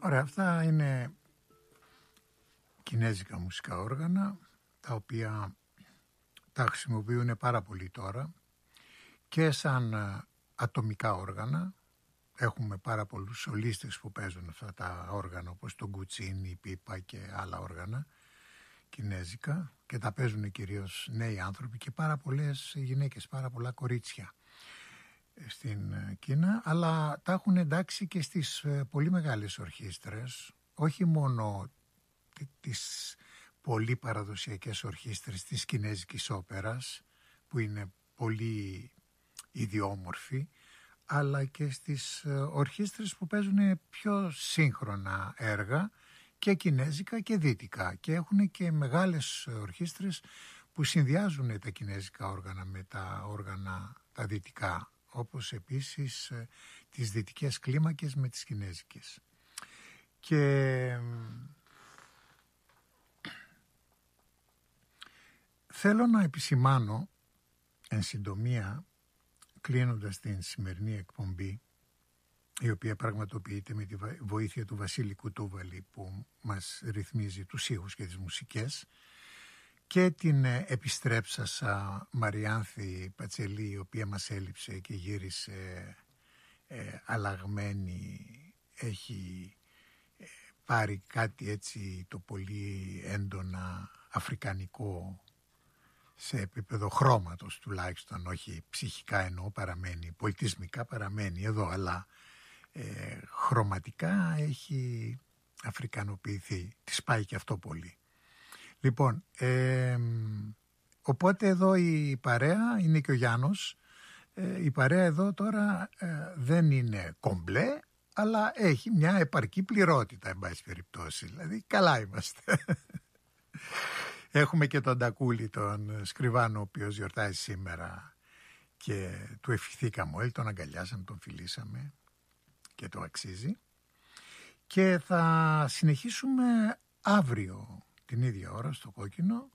Ωραία, αυτά είναι κινέζικα μουσικά όργανα, τα οποία τα χρησιμοποιούν πάρα πολύ τώρα και σαν ατομικά όργανα. Έχουμε πάρα πολλούς σολίστες που παίζουν αυτά τα όργανα, όπως το γκουτσίνι, η πίπα και άλλα όργανα κινέζικα, και τα παίζουν κυρίως νέοι άνθρωποι και πάρα πολλές γυναίκες, πάρα πολλά κορίτσια στην Κίνα, αλλά τα έχουν εντάξει και στις πολύ μεγάλες ορχήστρες, όχι μόνο τις πολύ παραδοσιακές ορχήστρες της κινέζικης όπερας, που είναι πολύ ιδιόμορφη, αλλά και στις ορχήστρες που παίζουν πιο σύγχρονα έργα, και κινέζικα και δυτικά, και έχουν και μεγάλες ορχήστρες που συνδυάζουν τα κινέζικα όργανα με τα όργανα τα δυτικά, όπως επίσης τις δυτικές κλίμακες με τις κινέζικες. Και θέλω να επισημάνω εν συντομία, κλείνοντας την σημερινή εκπομπή, η οποία πραγματοποιείται με τη βοήθεια του Βασίλη Κουτούβαλη, που μας ρυθμίζει τους ήχους και τις μουσικές, και την επιστρέψασα Μαριάνθη Πατσελή, η οποία μας έλειψε και γύρισε αλλαγμένη, έχει πάρει κάτι έτσι το πολύ έντονα αφρικανικό, σε επίπεδο χρώματος τουλάχιστον, όχι ψυχικά εννοώ, παραμένει, πολιτισμικά παραμένει εδώ, αλλά χρωματικά έχει αφρικανοποιηθεί, της πάει και αυτό πολύ. Λοιπόν, οπότε εδώ η παρέα είναι και ο Γιάννος. Η παρέα εδώ τώρα δεν είναι κομπλέ, αλλά έχει μια επαρκή πληρότητα, εν πάση περιπτώσει, δηλαδή καλά είμαστε. Έχουμε και τον Τακούλη, τον Σκριβάνο, ο οποίος γιορτάζει σήμερα, και του ευχηθήκαμε όλοι, τον αγκαλιάσαμε, τον φιλήσαμε και το αξίζει. Και θα συνεχίσουμε αύριο την ίδια ώρα στο Κόκκινο,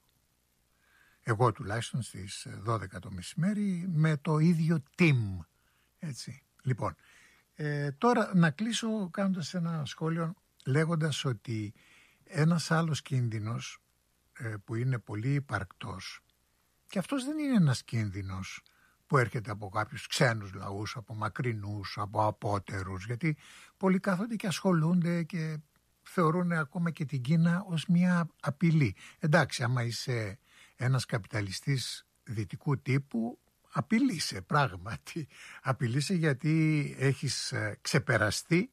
εγώ τουλάχιστον στις 12 το μεσημέρι, με το ίδιο team, έτσι. Λοιπόν, τώρα να κλείσω κάνοντας ένα σχόλιο, λέγοντας ότι ένας άλλος κίνδυνος που είναι πολύ υπαρκτός, και αυτός δεν είναι ένας κίνδυνος που έρχεται από κάποιους ξένους λαούς, από μακρινούς, από απότερους, γιατί πολλοί κάθονται και ασχολούνται και θεωρούν ακόμα και την Κίνα ως μια απειλή. Εντάξει, άμα είσαι ένας καπιταλιστής δυτικού τύπου, απειλείσαι πράγματι. Απειλείσαι γιατί έχεις ξεπεραστεί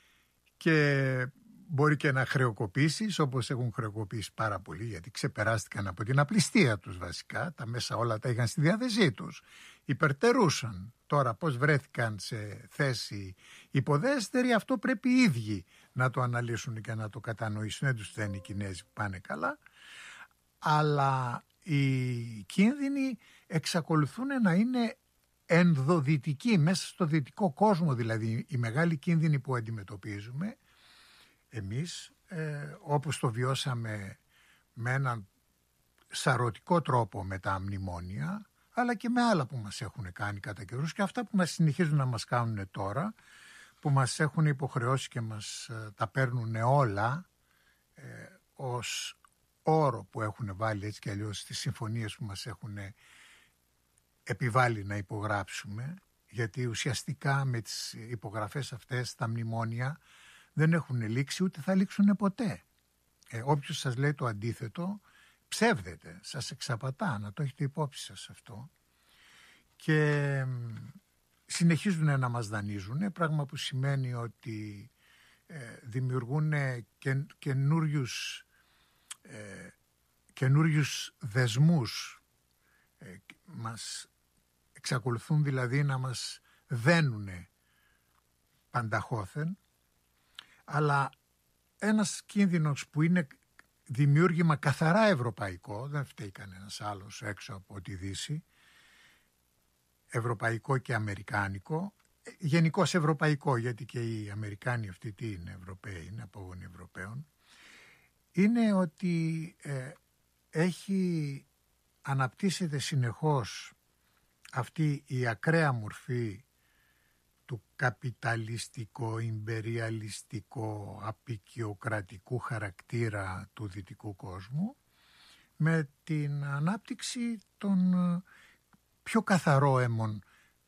και μπορεί και να χρεοκοπήσεις, όπως έχουν χρεοκοπήσει πάρα πολύ, γιατί ξεπεράστηκαν από την απληστία τους βασικά. Τα μέσα όλα τα είχαν στη διάθεσή τους. Υπερτερούσαν. Τώρα πώς βρέθηκαν σε θέση υποδέστερη, αυτό πρέπει οι ίδιοι να το αναλύσουν και να το κατανοήσουν. Δεν τους φταίνουν οι Κινέζοι που πάνε καλά. Αλλά οι κίνδυνοι εξακολουθούν να είναι ενδοδυτικοί, μέσα στο δυτικό κόσμο δηλαδή. Οι μεγάλοι κίνδυνοι που αντιμετωπίζουμε εμείς, όπως το βιώσαμε με έναν σαρωτικό τρόπο με τα μνημόνια, αλλά και με άλλα που μας έχουν κάνει κατά καιρούς, και αυτά που μας συνεχίζουν να μας κάνουν τώρα, που μας έχουν υποχρεώσει και μας τα παίρνουν όλα ως όρο που έχουν βάλει έτσι και αλλιώς στις συμφωνίες που μας έχουν επιβάλει να υπογράψουμε, γιατί ουσιαστικά με τις υπογραφές αυτές τα μνημόνια δεν έχουν λήξει ούτε θα λήξουν ποτέ. Όποιος σας λέει το αντίθετο ψεύδεται, σας εξαπατά, να το έχετε υπόψη σας αυτό. Και συνεχίζουν να μας δανείζουν, πράγμα που σημαίνει ότι δημιουργούν καινούριους δεσμούς, μας εξακολουθούν δηλαδή να μας δένουν πανταχώθεν. Αλλά ένας κίνδυνος που είναι δημιούργημα καθαρά ευρωπαϊκό, δεν φταίει κανένας άλλος έξω από τη Δύση, ευρωπαϊκό και αμερικάνικο, γενικώς ευρωπαϊκό, γιατί και οι Αμερικάνοι αυτοί τι είναι, Ευρωπαίοι, είναι απόγονοι Ευρωπαίων, είναι ότι αναπτύσσεται συνεχώς αυτή η ακραία μορφή του καπιταλιστικό, ιμπεριαλιστικό, απικιοκρατικού χαρακτήρα του δυτικού κόσμου με την ανάπτυξη των πιο καθαρόαιμων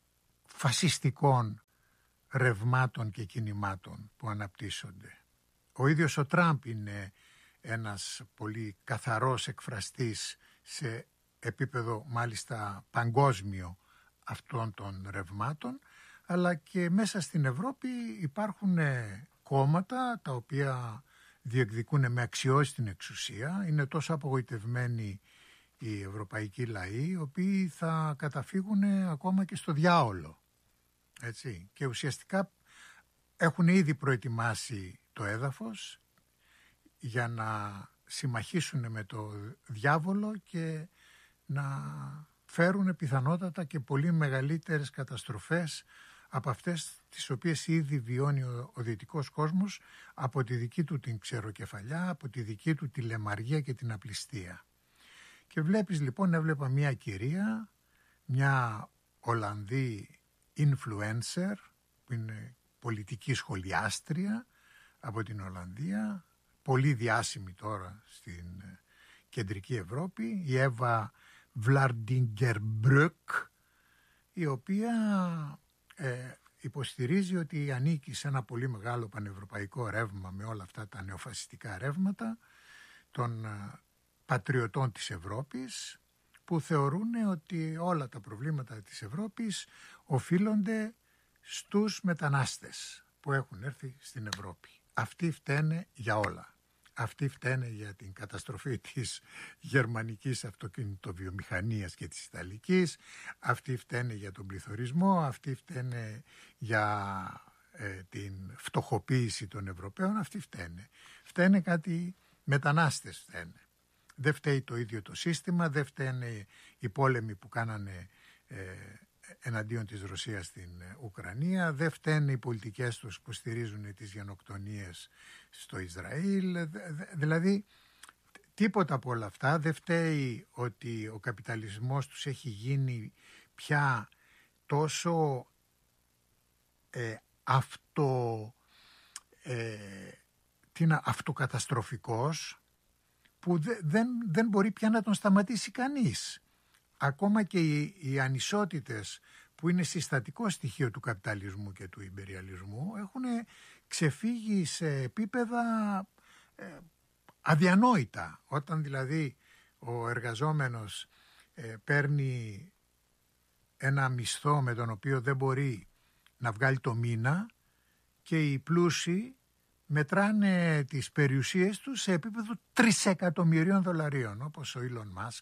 φασιστικών ρευμάτων και κινημάτων που αναπτύσσονται. Ο ίδιος ο Τραμπ είναι ένας πολύ καθαρός εκφραστής σε επίπεδο μάλιστα παγκόσμιο αυτών των ρευμάτων, αλλά και μέσα στην Ευρώπη υπάρχουν κόμματα τα οποία διεκδικούν με αξιώσει την εξουσία. Είναι τόσο απογοητευμένοι οι ευρωπαϊκοί λαοί, οι οποίοι θα καταφύγουν ακόμα και στο διάολο. Έτσι. Και ουσιαστικά έχουν ήδη προετοιμάσει το έδαφος για να συμμαχίσουν με το διάβολο και να φέρουν πιθανότατα και πολύ μεγαλύτερες καταστροφές από αυτές τις οποίες ήδη βιώνει ο δυτικός κόσμος από τη δική του την ξεροκεφαλιά, από τη δική του τη λεμαργία και την απληστία. Και βλέπεις λοιπόν, έβλεπα μια κυρία, μια Ολλανδή influencer, που είναι πολιτική σχολιάστρια από την Ολλανδία, πολύ διάσημη τώρα στην κεντρική Ευρώπη, η Εύα Βλαρντιγκερμπρουκ, η οποία υποστηρίζει ότι ανήκει σε ένα πολύ μεγάλο πανευρωπαϊκό ρεύμα με όλα αυτά τα νεοφασιστικά ρεύματα των πατριωτών της Ευρώπης, που θεωρούν ότι όλα τα προβλήματα της Ευρώπης οφείλονται στους μετανάστες που έχουν έρθει στην Ευρώπη. Αυτοί φταίνε για όλα. Αυτοί φταίνε για την καταστροφή της γερμανικής αυτοκινητοβιομηχανίας και της ιταλικής, αυτοί φταίνε για τον πληθωρισμό, αυτοί φταίνε για την φτωχοποίηση των Ευρωπαίων, αυτοί φταίνε. Φταίνε κάτι, μετανάστες φταίνε. Δεν φταίει το ίδιο το σύστημα, δεν φταίνε οι πόλεμοι που κάνανε εναντίον της Ρωσίας στην Ουκρανία, δεν φταίνε οι πολιτικές τους που στηρίζουν τις γενοκτονίες στο Ισραήλ, δηλαδή τίποτα από όλα αυτά. Δεν φταίει ότι ο καπιταλισμός τους έχει γίνει πια τόσο αυτοκαταστροφικός που δεν μπορεί πια να τον σταματήσει κανείς. Ακόμα και οι ανισότητες που είναι συστατικό στοιχείο του καπιταλισμού και του ιμπεριαλισμού έχουν ξεφύγει σε επίπεδα αδιανόητα. Όταν δηλαδή ο εργαζόμενος παίρνει ένα μισθό με τον οποίο δεν μπορεί να βγάλει το μήνα και οι πλούσιοι μετράνε τις περιουσίες τους σε επίπεδο 3 εκατομμυρίων δολαρίων, όπως ο Elon Musk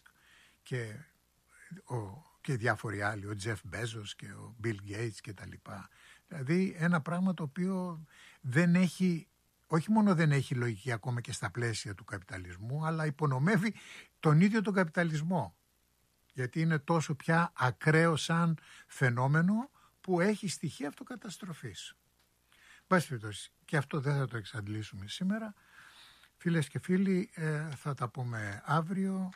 και διάφοροι άλλοι, ο Τζεφ Μπέζος και ο Μπιλ Γκέιτς και τα λοιπά. Δηλαδή ένα πράγμα το οποίο δεν έχει, όχι μόνο δεν έχει λογική ακόμα και στα πλαίσια του καπιταλισμού, αλλά υπονομεύει τον ίδιο τον καπιταλισμό. Γιατί είναι τόσο πια ακραίο σαν φαινόμενο που έχει στοιχεία αυτοκαταστροφής. Μπας περιπτώσει, και αυτό δεν θα το εξαντλήσουμε σήμερα. Φίλες και φίλοι, θα τα πούμε αύριο.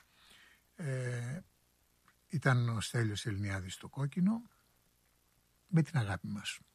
Ήταν ο Στέλιος Ελληνιάδης στο Κόκκινο, με την αγάπη μας.